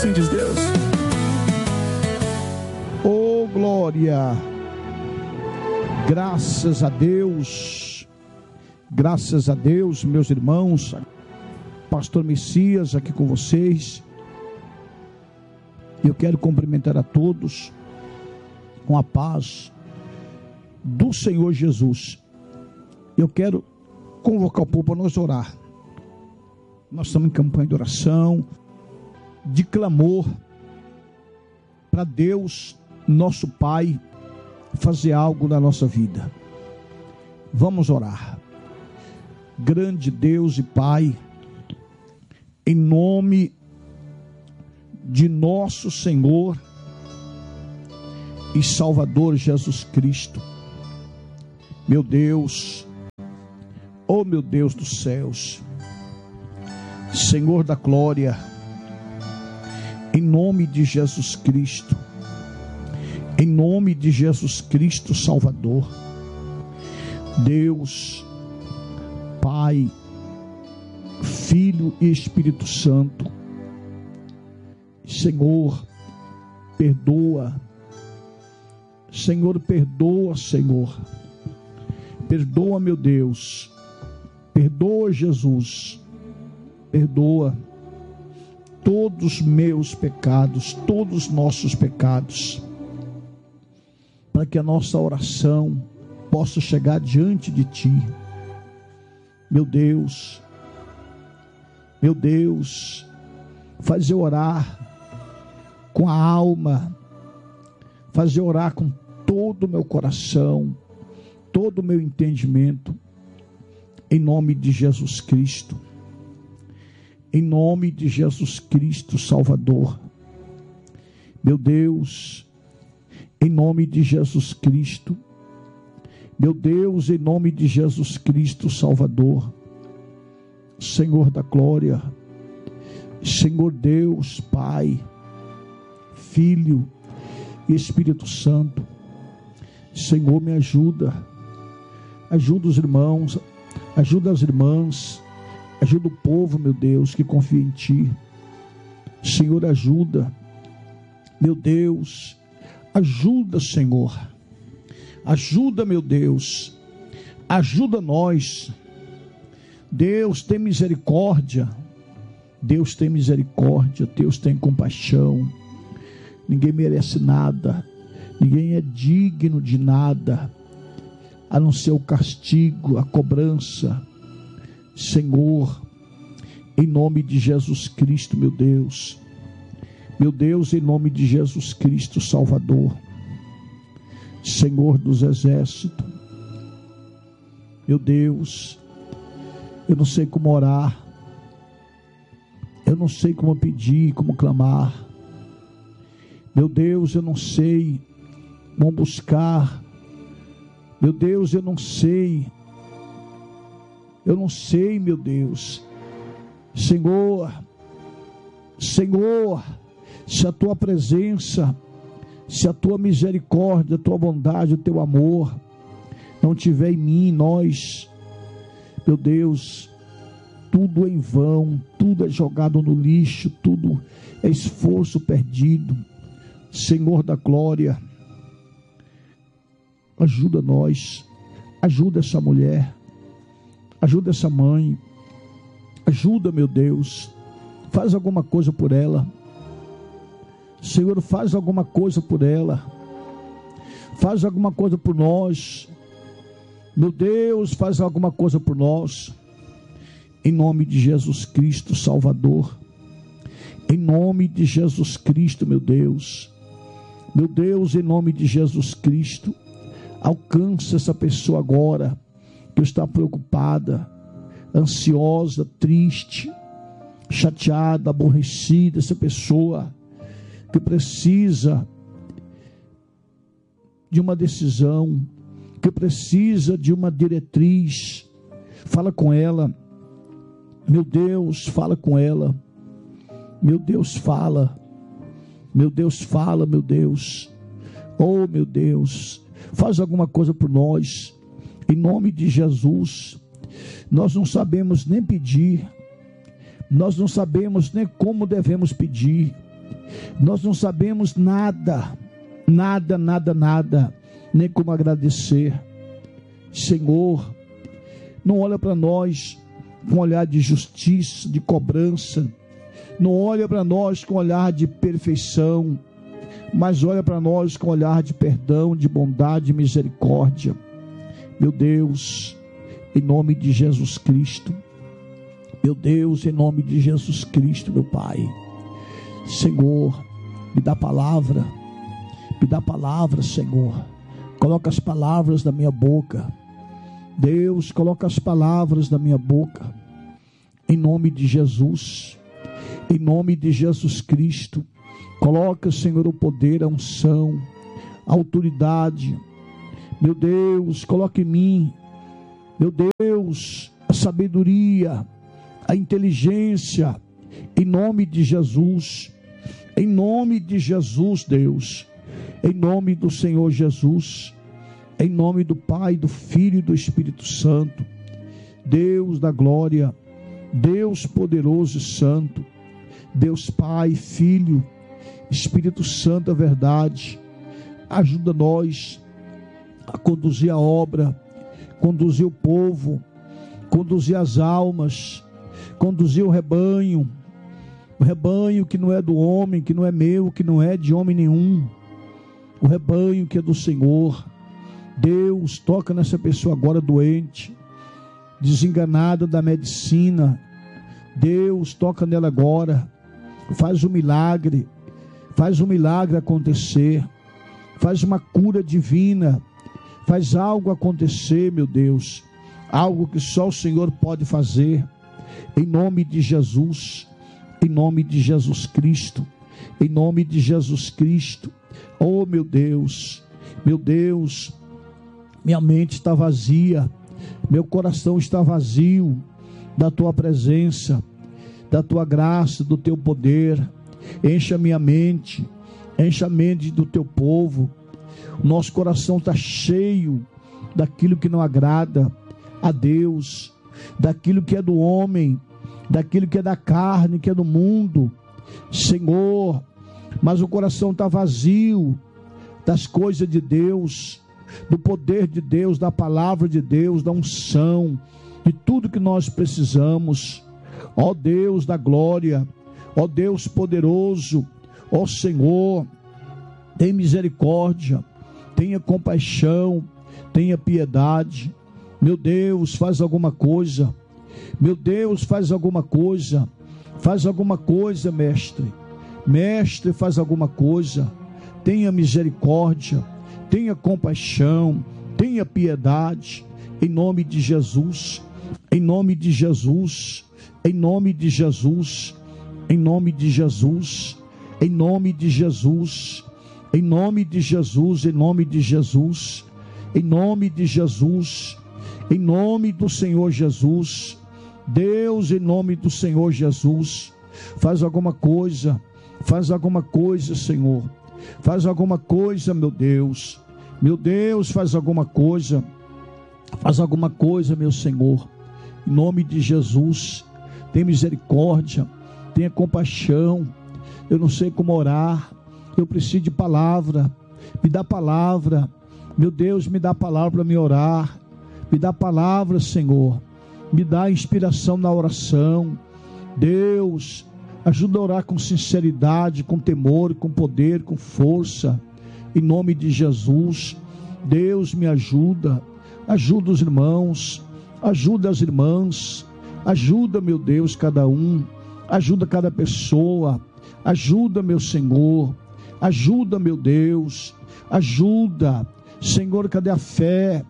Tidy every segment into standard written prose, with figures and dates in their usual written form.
assim diz Deus. Oh, glória! Graças a Deus, meus irmãos. Pastor Messias aqui com vocês. Eu quero cumprimentar a todos com a paz do Senhor Jesus. Eu quero convocar o povo para nós orar. Nós estamos em campanha de oração, de clamor para Deus, nosso Pai, fazer algo na nossa vida. Vamos orar. Grande Deus e Pai, em nome de nosso Senhor e Salvador Jesus Cristo, meu Deus, oh meu Deus dos céus, Senhor da glória, em nome de Jesus Cristo, em nome de Jesus Cristo Salvador, Deus, Pai, Filho e Espírito Santo, Senhor, perdoa, Senhor, perdoa, Senhor, perdoa, meu Deus, perdoa, Jesus, perdoa todos os meus pecados, todos os nossos pecados, para que a nossa oração possa chegar diante de Ti, meu Deus, fazer orar com a alma, fazer orar com todo o meu coração, todo o meu entendimento, em nome de Jesus Cristo, em nome de Jesus Cristo Salvador, meu Deus, em nome de Jesus Cristo, meu Deus, em nome de Jesus Cristo Salvador, Senhor da glória, Senhor Deus, Pai, Filho e Espírito Santo, Senhor, me ajuda os irmãos, ajuda as irmãs, ajuda o povo, meu Deus, que confia em Ti, Senhor, ajuda, meu Deus, ajuda, Senhor, ajuda, meu Deus, ajuda nós, Deus tem misericórdia, Deus tem misericórdia, Deus tem compaixão, ninguém merece nada, ninguém é digno de nada, a não ser o castigo, a cobrança, Senhor, em nome de Jesus Cristo, meu Deus, em nome de Jesus Cristo, Salvador, Senhor dos exércitos, meu Deus, eu não sei como orar, eu não sei como pedir, como clamar, meu Deus, eu não sei como buscar, meu Deus, eu não sei, meu Deus, Senhor, se a Tua presença, se a Tua misericórdia, a Tua bondade, o Teu amor não tiver em mim, em nós, meu Deus, tudo é em vão, tudo é jogado no lixo, tudo é esforço perdido. Senhor da glória, ajuda nós, ajuda essa mulher, ajuda essa mãe, ajuda, meu Deus, faz alguma coisa por ela, Senhor, faz alguma coisa por ela, faz alguma coisa por nós, meu Deus, faz alguma coisa por nós, em nome de Jesus Cristo, Salvador, em nome de Jesus Cristo, meu Deus, em nome de Jesus Cristo, alcança essa pessoa agora, que está preocupada, ansiosa, triste, chateada, aborrecida, essa pessoa que precisa de uma decisão, que precisa de uma diretriz, fala com ela, meu Deus, fala com ela, meu Deus, fala, meu Deus, oh meu Deus, faz alguma coisa por nós, em nome de Jesus. Nós não sabemos nem pedir, nós não sabemos nem como devemos pedir, Nós não sabemos nada, nem como agradecer. Senhor, não olha para nós com olhar de justiça, de cobrança, não olha para nós com olhar de perfeição, mas olha para nós com olhar de perdão, de bondade e misericórdia. Meu Deus, em nome de Jesus Cristo, meu Deus, em nome de Jesus Cristo, meu Pai, Senhor, me dá palavra, Senhor, coloca as palavras na minha boca. Deus, coloca as palavras na minha boca, em nome de Jesus, em nome de Jesus Cristo. Coloca, Senhor, o poder, a unção, a autoridade. Meu Deus, coloca em mim, meu Deus, a sabedoria, a inteligência, em nome de Jesus, Deus, em nome do Senhor Jesus, em nome do Pai, do Filho e do Espírito Santo. Deus da glória, Deus poderoso e santo, Deus Pai, Filho, Espírito Santo, a verdade, ajuda nós a conduzir a obra, conduzir o povo, conduzir as almas, conduzir o rebanho que não é do homem, que não é meu, que não é de homem nenhum, o rebanho que é do Senhor. Deus, toca nessa pessoa agora doente, desenganada da medicina. Deus, toca nela agora, faz um milagre acontecer, faz uma cura divina, faz algo acontecer, meu Deus, algo que só o Senhor pode fazer, em nome de Jesus, em nome de Jesus Cristo, em nome de Jesus Cristo. Oh meu Deus, minha mente está vazia, meu coração está vazio da tua presença, da tua graça, do teu poder. Encha minha mente, encha a mente do teu povo. O nosso coração está cheio daquilo que não agrada a Deus, daquilo que é do homem, daquilo que é da carne, que é do mundo, Senhor, mas o coração está vazio das coisas de Deus, do poder de Deus, da palavra de Deus, da unção, de tudo que nós precisamos. Ó Deus da glória, ó Deus poderoso, ó Senhor, tem misericórdia, tenha compaixão, tenha piedade. Meu Deus, faz alguma coisa. Meu Deus, faz alguma coisa. Faz alguma coisa, mestre. Mestre, faz alguma coisa. Tenha misericórdia, tenha compaixão, tenha piedade. Em nome de Jesus, em nome de Jesus, em nome de Jesus, em nome de Jesus, em nome de Jesus, em nome de Jesus, em nome de Jesus, em nome de Jesus, em nome do Senhor Jesus. Deus, em nome do Senhor Jesus, faz alguma coisa, Senhor, faz alguma coisa, meu Deus, faz alguma coisa, meu Senhor, em nome de Jesus. Tenha misericórdia, tenha compaixão. Eu não sei como orar, eu preciso de palavra, me dá palavra, meu Deus, me dá palavra para me orar, me dá palavra, Senhor, me dá inspiração na oração. Deus, ajuda a orar com sinceridade, com temor, com poder, com força, em nome de Jesus. Deus, me ajuda os irmãos, ajuda as irmãs, ajuda, meu Deus, cada um, ajuda cada pessoa, ajuda, meu Senhor, ajuda, meu Deus, ajuda, Senhor. Cadê a fé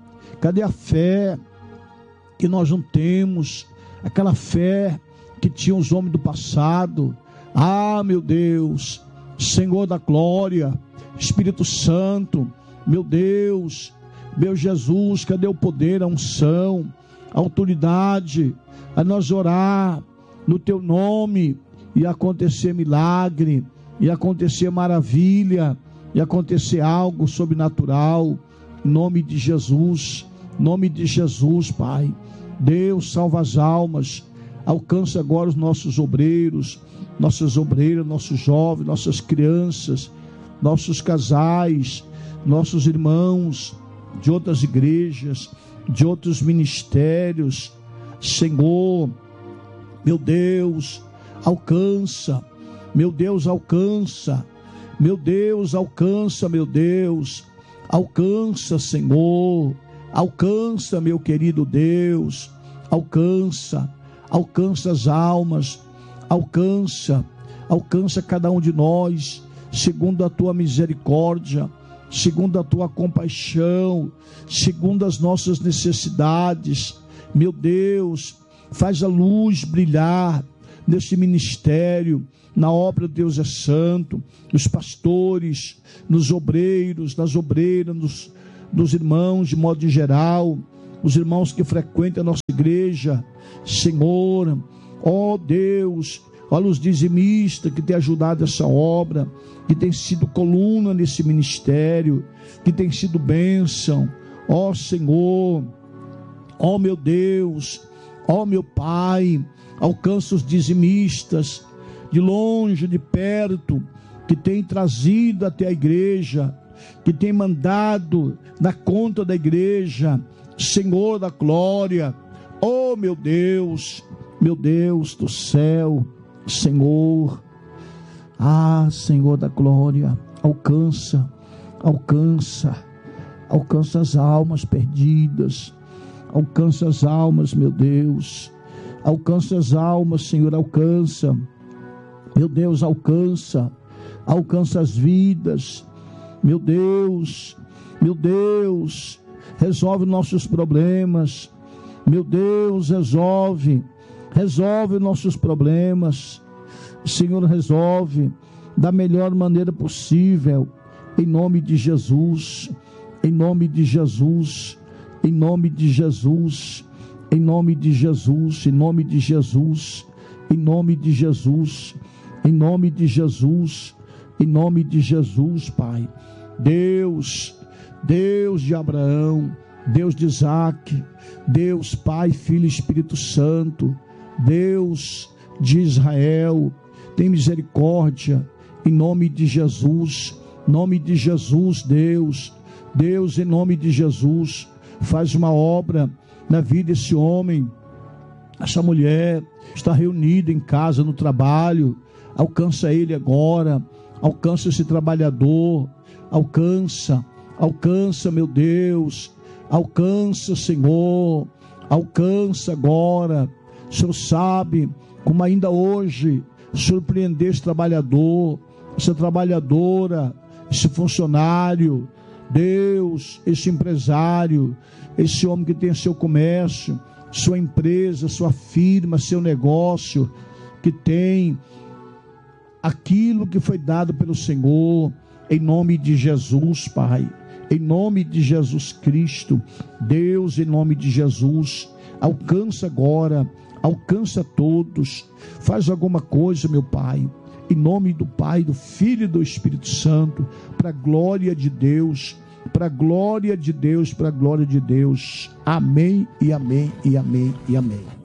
que nós não temos, aquela fé que tinham os homens do passado? Ah, meu Deus, Senhor da glória, Espírito Santo, meu Deus, meu Jesus, cadê o poder, a unção, a autoridade, a nós orar no teu nome e acontecer milagre, e acontecer maravilha, e acontecer algo sobrenatural, em nome de Jesus, Pai. Deus, salva as almas, alcança agora os nossos obreiros, nossas obreiras, nossos jovens, nossas crianças, nossos casais, nossos irmãos de outras igrejas, de outros ministérios. Senhor, meu Deus, alcança, meu Deus, alcança, meu Deus, alcança, meu Deus, alcança, Senhor, alcança, meu querido Deus, alcança as almas, alcança cada um de nós, segundo a tua misericórdia, segundo a tua compaixão, segundo as nossas necessidades. Meu Deus, faz a luz brilhar nesse ministério, na obra Deus é Santo, nos pastores, nos obreiros, nas obreiras, nos irmãos de modo geral, os irmãos que frequentam a nossa igreja. Senhor, ó Deus, olha os dizimistas que têm ajudado essa obra, que tem sido coluna nesse ministério, que tem sido bênção. Ó Senhor, ó meu Deus, ó meu Pai, alcança os dizimistas, de longe, de perto, que tem trazido até a igreja, que tem mandado na conta da igreja. Senhor da glória, ó meu Deus do céu, Senhor, Senhor da glória, alcança as almas perdidas, alcança as almas, meu Deus, alcança as almas, Senhor, alcança, meu Deus, alcança as vidas, meu Deus, resolve nossos problemas, meu Deus, resolve nossos problemas, Senhor, resolve da melhor maneira possível, em nome de Jesus, em nome de Jesus, em nome de Jesus, em nome de Jesus, em nome de Jesus, em nome de Jesus, em nome de Jesus, em nome de Jesus, Pai. Deus de Abraão, Deus de Isaac, Deus Pai, Filho e Espírito Santo, Deus de Israel, tem misericórdia, em nome de Jesus, Deus, em nome de Jesus, faz uma obra na vida desse homem, essa mulher está reunida em casa, no trabalho, alcança ele agora, alcança esse trabalhador, alcança, meu Deus, alcança, Senhor, alcança agora. O Senhor sabe como ainda hoje surpreender esse trabalhador, essa trabalhadora, esse funcionário, Deus, esse empresário, esse homem que tem seu comércio, sua empresa, sua firma, seu negócio, que tem aquilo que foi dado pelo Senhor, em nome de Jesus, Pai, em nome de Jesus Cristo, Deus, em nome de Jesus, alcança agora, alcança todos, faz alguma coisa, meu Pai, em nome do Pai, do Filho e do Espírito Santo, para a glória de Deus, para a glória de Deus, para a glória de Deus. Amém e amém e amém e amém.